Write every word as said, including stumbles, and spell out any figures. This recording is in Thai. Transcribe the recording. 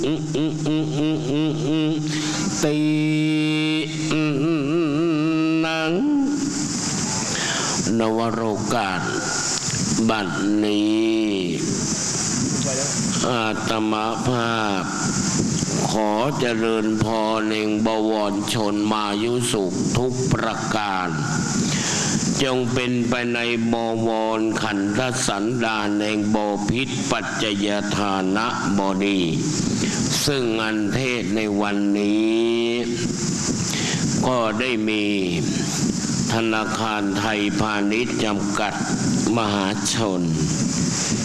ตีนังนวโรกาสบัดนี้อาตมาภาพขอเจริญพรแห่งบวรชนมายุสุขทุกประการจงเป็นไปในบวรขันธสันดานแห่งบพิษปัจจยฐานะบดีซึ่งอันเทศในวันนี้ก็ได้มีธนาคารไทยพาณิชย์จำกัดมหาชน